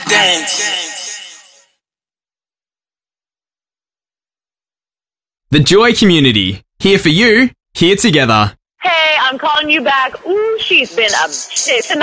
The Joy Community. Here for you, here together. Hey, I'm calling you back. Ooh, she's been a bitch.